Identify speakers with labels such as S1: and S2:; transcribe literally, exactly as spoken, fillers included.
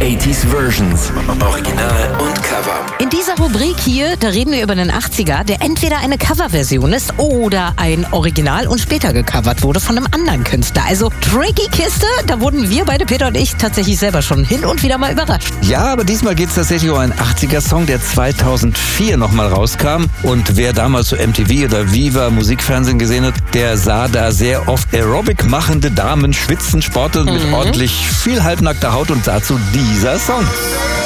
S1: achtziger Versions. Original und Cover.
S2: In dieser Rubrik hier, da reden wir über einen achtziger, der entweder eine Coverversion ist oder ein Original und später gecovert wurde von einem anderen Künstler. Also tricky Kiste, da wurden wir beide, Peter und ich, tatsächlich selber schon hin und wieder mal überrascht.
S3: Ja, aber diesmal geht es tatsächlich um einen achtziger-Song, der zweitausendvier nochmal rauskam. Und wer damals so M T V oder Viva Musikfernsehen gesehen hat, der sah da sehr oft Aerobic machende Damen schwitzen, sporteln mhm. mit ordentlich viel halbnackter Haut und dazu dieser Song.